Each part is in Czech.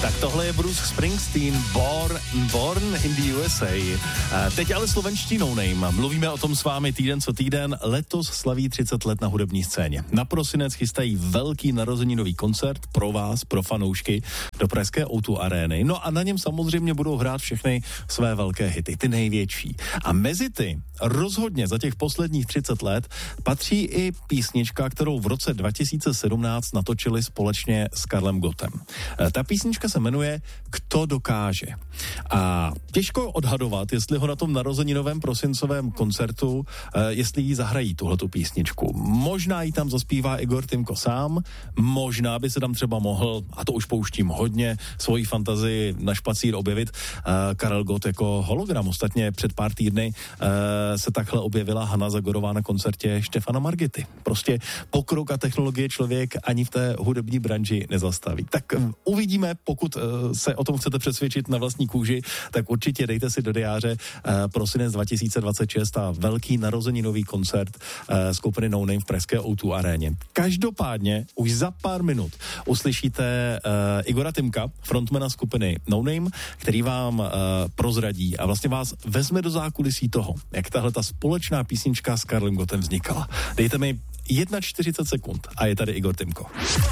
Tak tohle je Bruce Springsteen, Born in the USA. Teď ale slovenští No Name. Mluvíme o tom s vámi týden co týden. Letos slaví 30 let na hudební scéně. Na prosinec chystají velký narozeninový koncert pro vás, pro fanoušky, do pražské O2 arény. No a na něm samozřejmě budou hrát všechny své velké hity, ty největší. A mezi ty rozhodně za těch posledních 30 let patří i písnička, kterou v roce 2017 natočili společně s Karlem Gottem. Ta písnička se jmenuje Kto dokáže. A těžko odhadovat, jestli ho na tom narozeninovém prosincovém koncertu, jestli jí zahrají tuhletu písničku. Možná jí tam zaspívá Igor Timko sám, možná by se tam třeba mohl, a to už pouštím hodně, svoji fantazii na špacír objevit, Karel Gott jako hologram. Ostatně před pár týdny se takhle objevila Hana Zagorová na koncertě Štefana Margity. Prostě pokrok a technologie člověk ani v té hudební branži nezastaví. Tak uvidíme, pokud se o tom chcete přesvědčit na vlastní kůži, tak určitě dejte si do diáře prosinec 2026 a velký narozeninový koncert skupiny No Name v pražské O2 aréně. Každopádně už za pár minut uslyšíte Igora Timka, frontmana skupiny No Name, který vám prozradí a vlastně vás vezme do zákulisí toho, jak tahle ta společná písnička s Karlem Gottem vznikala. Dejte mi 41 sekund a je tady Igor Timko.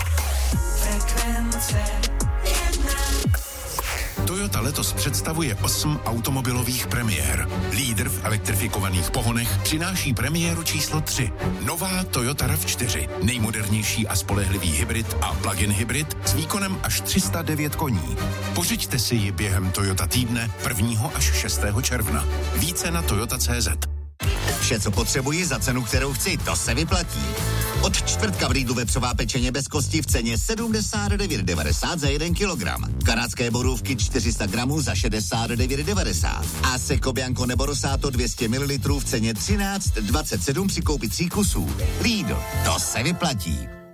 Toyota letos představuje 8 automobilových premiér. Lídr v elektrifikovaných pohonech přináší premiéru číslo 3. Nová Toyota RAV4. Nejmodernější a spolehlivý hybrid a plug-in hybrid s výkonem až 309 koní. Pořiďte si ji během Toyota týdne 1. až 6. června. Více na toyota.cz. Vše, co potřebuji za cenu, kterou chci, to se vyplatí. Od čtvrtka v Lidlu vepřová pečeně bez kosti v ceně 79,90 za 1 kilogram. Kanadské borůvky 400 gramů za 69,90. A Seco Bianco nebo Rosato 200 ml v ceně 13,27 při koupi 3 kusů. Lidl, to se vyplatí.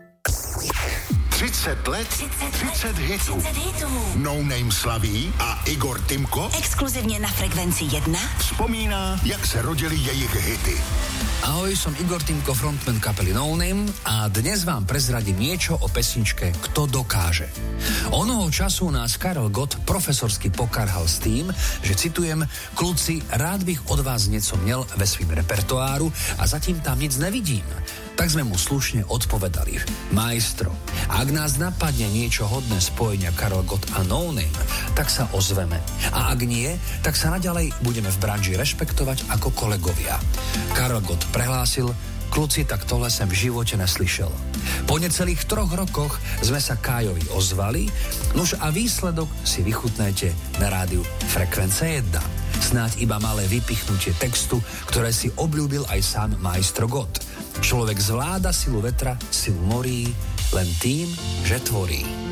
30 let, 30 hitů. No Name slaví a Igor Timko exkluzivně na Frekvenci 1 vzpomíná, jak se rodily jejich hity. Ahoj, som Igor Timko, frontman kapely No Name a dnes vám prezradím niečo o pesničke Kto dokáže. Onoho času nás Karel Gott profesorsky pokarhal s tým, že citujem: Kluci, rád bych od vás nieco měl ve svým repertoáru a zatím tam nic nevidím. Tak sme mu slušne odpovedali: Majstro, ak nás napadne niečo hodné spojenia Karel Gott a No Name, tak sa ozveme. A ak nie, tak sa naďalej budeme v branži rešpektovať ako kolegovia. Karel Gott prehlásil: Kluci, tak tohle jsem v živote neslyšel. Po necelých 3 rokoch sme sa Kájovi ozvali, nuž a výsledok si vychutnéte na rádiu Frekvence 1. Snáď iba malé vypichnutie textu, ktoré si obľúbil aj sám majstro Gott. Človek zvláda silu vetra, silu morí, len tým, že tvorí.